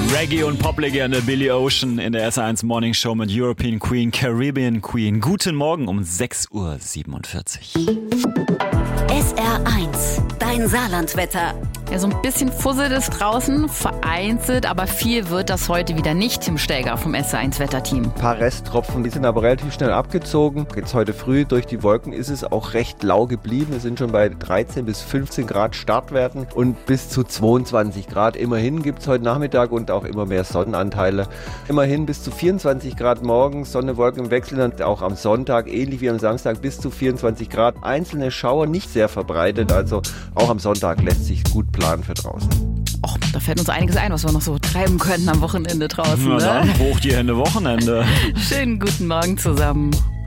Reggae- und Poplegende Billy Ocean in der SR1 Morning Show mit European Queen, Caribbean Queen. Guten Morgen um 6.47 Uhr. SR1, dein Saarlandwetter. Ja, so ein bisschen fusselt es draußen, vereinzelt, aber viel wird das heute wieder nicht. Tim Stelger vom SR1-Wetterteam. Ein paar Resttropfen, die sind aber relativ schnell abgezogen. Jetzt heute früh durch die Wolken ist es auch recht lau geblieben. Wir sind schon bei 13 bis 15 Grad Startwerten und bis zu 22 Grad. Immerhin gibt es heute Nachmittag und auch immer mehr Sonnenanteile. Immerhin bis zu 24 Grad morgens, Sonne, Wolken im Wechsel und auch am Sonntag, ähnlich wie am Samstag, bis zu 24 Grad. Einzelne Schauer nicht sehr verbreitet, also auch am Sonntag lässt sich gut planen für draußen. Och, da fällt uns einiges ein, was wir noch so treiben können am Wochenende draußen. Na Ne? dann, hoch die Hände, Wochenende. Schönen guten Morgen zusammen.